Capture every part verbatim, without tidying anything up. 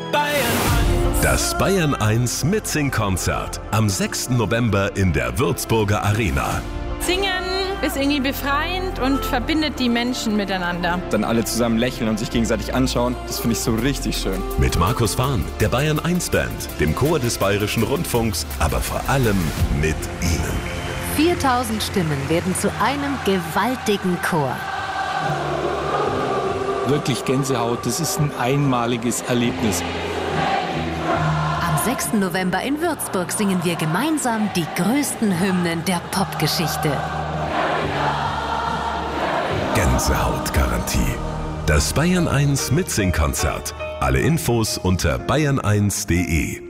Das Bayern eins Mitsing-Konzert am sechsten November in der Würzburger Arena. Singen ist irgendwie befreiend und verbindet die Menschen miteinander. Dann alle zusammen lächeln und sich gegenseitig anschauen, das finde ich so richtig schön. Mit Markus Fahn, der Bayern eins Band, dem Chor des Bayerischen Rundfunks, aber vor allem mit Ihnen. viertausend Stimmen werden zu einem gewaltigen Chor. Wirklich Gänsehaut, das ist ein einmaliges Erlebnis. Am sechsten November in Würzburg singen wir gemeinsam die größten Hymnen der Popgeschichte. Gänsehautgarantie. Das Bayern eins Mitsing-Konzert. Alle Infos unter bayern eins punkt de.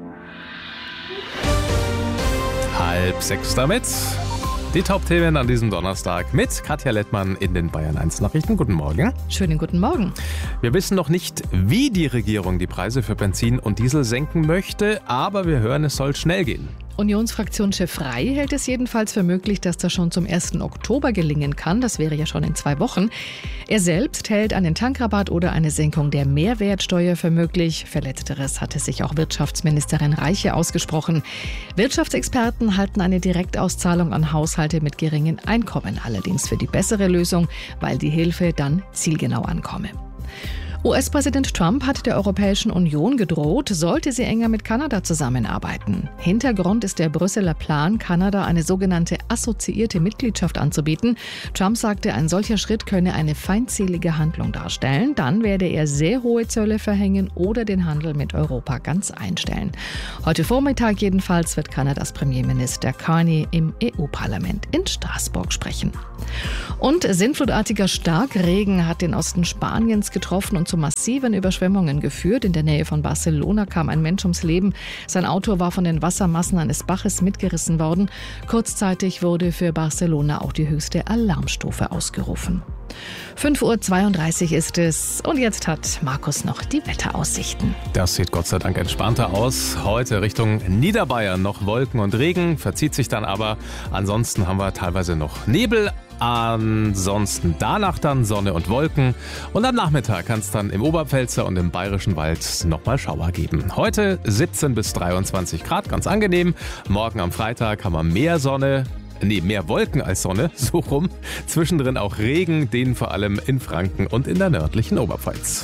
Halb sechs damit. Die Top-Themen an diesem Donnerstag mit Katja Lettmann in den Bayern eins Nachrichten. Guten Morgen. Schönen guten Morgen. Wir wissen noch nicht, wie die Regierung die Preise für Benzin und Diesel senken möchte, aber wir hören, es soll schnell gehen. Unionsfraktionschef Frey hält es jedenfalls für möglich, dass das schon zum ersten Oktober gelingen kann. Das wäre ja schon in zwei Wochen. Er selbst hält einen Tankrabatt oder eine Senkung der Mehrwertsteuer für möglich. Für Letzteres hatte sich auch Wirtschaftsministerin Reiche ausgesprochen. Wirtschaftsexperten halten eine Direktauszahlung an Haushalte mit geringen Einkommen allerdings für die bessere Lösung, weil die Hilfe dann zielgenau ankomme. U S-Präsident Trump hat der Europäischen Union gedroht, sollte sie enger mit Kanada zusammenarbeiten. Hintergrund ist der Brüsseler Plan, Kanada eine sogenannte assoziierte Mitgliedschaft anzubieten. Trump sagte, ein solcher Schritt könne eine feindselige Handlung darstellen. Dann werde er sehr hohe Zölle verhängen oder den Handel mit Europa ganz einstellen. Heute Vormittag jedenfalls wird Kanadas Premierminister Carney im E U-Parlament in Straßburg sprechen. Und sinnflutartiger Starkregen hat den Osten Spaniens getroffen und zu massiven Überschwemmungen geführt. In der Nähe von Barcelona kam ein Mensch ums Leben. Sein Auto war von den Wassermassen eines Baches mitgerissen worden. Kurzzeitig wurde für Barcelona auch die höchste Alarmstufe ausgerufen. fünf Uhr zweiunddreißig ist es und jetzt hat Markus noch die Wetteraussichten. Das sieht Gott sei Dank entspannter aus. Heute Richtung Niederbayern noch Wolken und Regen, verzieht sich dann aber. Ansonsten haben wir teilweise noch Nebel. Ansonsten danach dann Sonne und Wolken. Und am Nachmittag kann es dann im Oberpfälzer und im Bayerischen Wald nochmal Schauer geben. Heute siebzehn bis dreiundzwanzig Grad, ganz angenehm. Morgen am Freitag haben wir mehr Sonne. Nee, mehr Wolken als Sonne, so rum. Zwischendrin auch Regen, den vor allem in Franken und in der nördlichen Oberpfalz.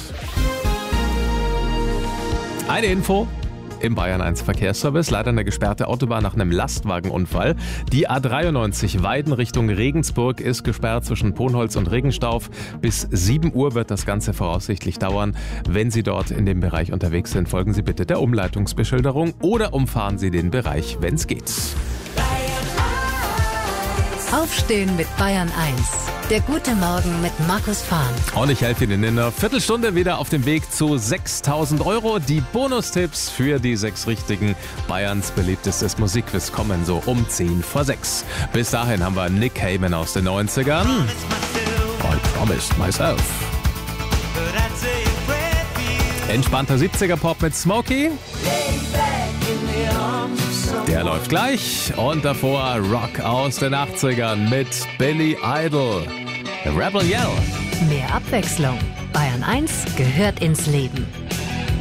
Eine Info. Im Bayern eins Verkehrsservice leider eine gesperrte Autobahn nach einem Lastwagenunfall. Die A dreiundneunzig Weiden Richtung Regensburg ist gesperrt zwischen Ponholz und Regenstauf. Bis sieben Uhr wird das Ganze voraussichtlich dauern. Wenn Sie dort in dem Bereich unterwegs sind, folgen Sie bitte der Umleitungsbeschilderung oder umfahren Sie den Bereich, wenn es geht. Aufstehen mit Bayern eins. Der gute Morgen mit Markus Fahn. Und ich helfe Ihnen in einer Viertelstunde wieder auf dem Weg zu sechstausend Euro. Die Bonustipps für die sechs richtigen Bayerns beliebtestes Musikquiz kommen so um zehn vor sechs. Bis dahin haben wir Nick Cayman aus den neunzigern. I promised myself. Entspannter siebziger-Pop mit Smokey. Der läuft gleich. Und davor Rock aus den achtzigern mit Billy Idol. Rebel Yell. Mehr Abwechslung. Bayern eins gehört ins Leben.